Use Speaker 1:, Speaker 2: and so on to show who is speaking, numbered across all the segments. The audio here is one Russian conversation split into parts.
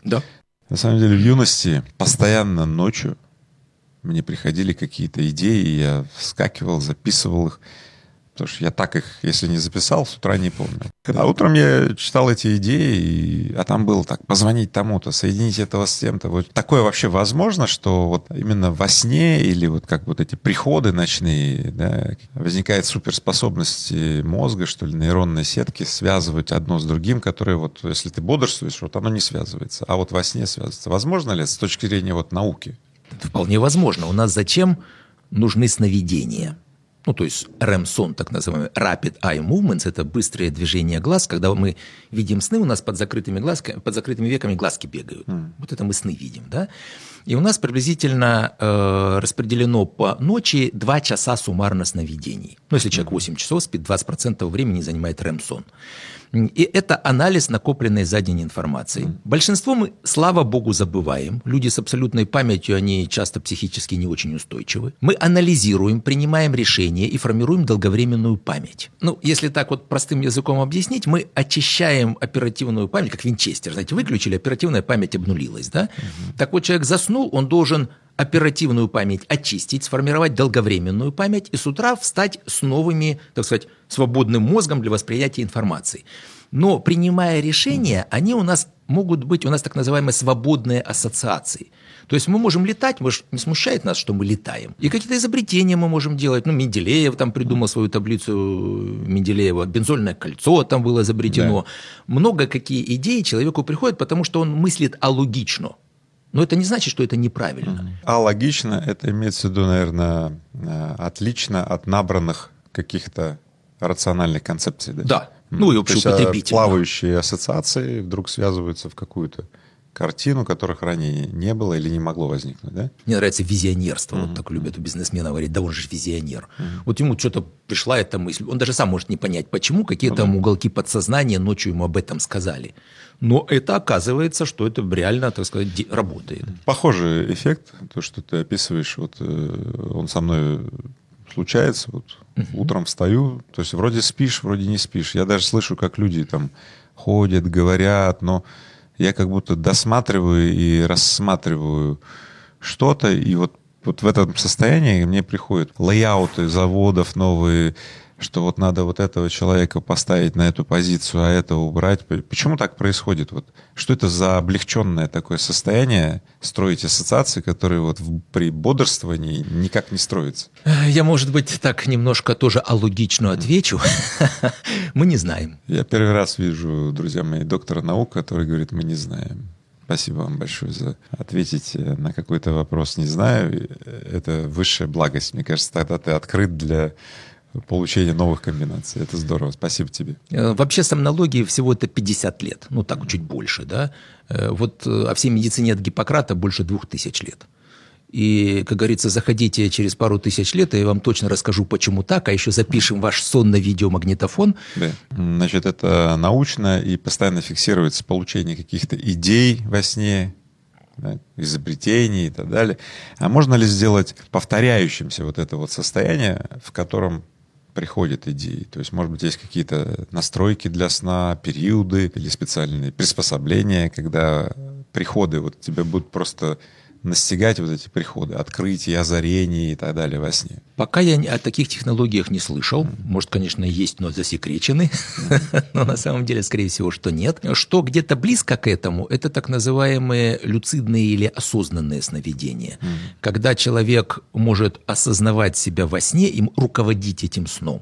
Speaker 1: Да.
Speaker 2: На самом деле в юности постоянно ночью мне приходили какие-то идеи, и я вскакивал, записывал их. Потому что я так их, если не записал, с утра не помню. А утром я читал эти идеи, а там было так: позвонить тому-то, соединить этого с тем-то. Вот такое вообще возможно, что вот именно во сне или вот как вот эти приходы ночные, да, возникает суперспособность мозга, что ли, нейронной сетки связывать одно с другим, которое вот, если ты бодрствуешь, вот оно не связывается, а вот во сне связывается. Возможно ли это с точки зрения вот науки?
Speaker 1: Это вполне возможно. У нас зачем нужны сновидения? Ну, то есть REM-сон, так называемый Rapid Eye Movements, это быстрое движение глаз, когда мы видим сны, у нас под закрытыми веками глазки бегают. Вот это мы сны видим, да? И у нас приблизительно распределено по ночи 2 часа суммарно сновидений. Ну, если человек 8 часов спит, 20% времени занимает REM-сон. И это анализ накопленной за день информации. Большинство мы, слава богу, забываем. Люди с абсолютной памятью, они часто психически не очень устойчивы. Мы анализируем, принимаем решения и формируем долговременную память. Ну, если так вот простым языком объяснить, мы очищаем оперативную память, как винчестер. Знаете, выключили, оперативная память обнулилась, да? Так вот, человек заснул, он должен оперативную память очистить, сформировать долговременную память и с утра встать с новыми, так сказать, свободным мозгом для восприятия информации. Но принимая решения, они у нас могут быть, у нас так называемые свободные ассоциации. То есть мы можем летать, не смущает нас, что мы летаем. И какие-то изобретения мы можем делать. Ну, Менделеев там придумал свою таблицу Менделеева, бензольное кольцо там было изобретено. Да. Много какие идеи человеку приходят, потому что он мыслит алогично. Но это не значит, что это неправильно.
Speaker 2: А логично, это имеется в виду, наверное, отлично от набранных каких-то рациональных концепций. Да.
Speaker 1: Да. Ну и общеупотребительных.
Speaker 2: Плавающие ассоциации вдруг связываются в какую-то картину, которых ранее не было или не могло возникнуть, да?
Speaker 1: Мне нравится визионерство. Вот так любят у бизнесмена говорить: да он же визионер. Вот ему что-то пришла эта мысль. Он даже сам может не понять, почему. Какие-то уголки подсознания ночью ему об этом сказали. Но это оказывается, что это реально, так сказать, работает.
Speaker 2: Похожий эффект, то, что ты описываешь, вот он со мной случается. Вот утром встаю, то есть вроде спишь, вроде не спишь. Я даже слышу, как люди там ходят, говорят, но я как будто досматриваю и рассматриваю что-то, и вот в этом состоянии мне приходят лейауты заводов новые, что вот надо вот этого человека поставить на эту позицию, а этого убрать. Почему так происходит? Вот, что это за облегченное такое состояние строить ассоциации, которые вот при бодрствовании никак не строятся?
Speaker 1: Я, может быть, так немножко тоже алогично отвечу. Мы не знаем.
Speaker 2: Я первый раз вижу, друзья мои, доктора наук, который говорит: мы не знаем. Спасибо вам большое за ответить на какой-то вопрос «не знаю». Это высшая благость. Мне кажется, тогда ты открыт для получения новых комбинаций. Это здорово. Спасибо тебе.
Speaker 1: Вообще сомнологии всего это 50 лет. Ну, так, чуть больше, да. Вот о всей медицине от Гиппократа больше 2000 лет. И, как говорится, заходите через пару тысяч лет, и я вам точно расскажу, почему так, а еще запишем ваш сон на видеомагнитофон.
Speaker 2: Да. Значит, это научно и постоянно фиксируется получение каких-то идей во сне, да, изобретений и так далее. А можно ли сделать повторяющимся вот это вот состояние, в котором приходят идеи? То есть, может быть, есть какие-то настройки для сна, периоды или специальные приспособления, когда приходы вот тебя будут просто настигать, вот эти приходы, открытия, озарения и так далее во сне?
Speaker 1: Пока я о таких технологиях не слышал. Может, конечно, есть, но засекречены. Но на самом деле, скорее всего, что нет. Что где-то близко к этому, это так называемые люцидные или осознанные сновидения. Когда человек может осознавать себя во сне и руководить этим сном.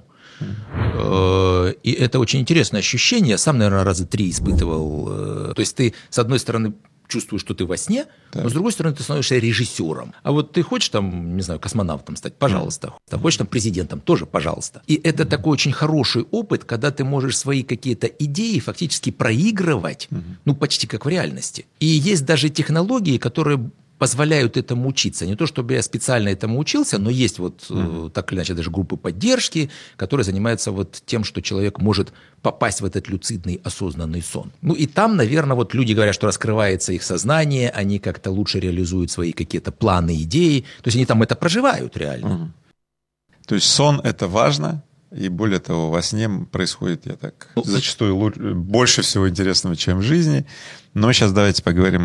Speaker 1: И это очень интересное ощущение. Я сам, наверное, раза 3 испытывал. То есть ты, с одной стороны, чувствуешь, что ты во сне, но с другой стороны, ты становишься режиссером. А вот ты хочешь там, не знаю, космонавтом стать? Пожалуйста. Хочешь там президентом? Тоже пожалуйста. И это такой очень хороший опыт, когда ты можешь свои какие-то идеи фактически проигрывать, ну, почти как в реальности. И есть даже технологии, которые позволяют этому учиться. Не то, чтобы я специально этому учился, но есть вот так или иначе даже группы поддержки, которые занимаются вот тем, что человек может попасть в этот люцидный осознанный сон. Ну и там, наверное, вот люди говорят, что раскрывается их сознание, они как-то лучше реализуют свои какие-то планы, идеи. То есть они там это проживают реально.
Speaker 2: То есть сон — это важно, и более того, во сне происходит, зачастую больше всего интересного, чем в жизни. Но сейчас давайте поговорим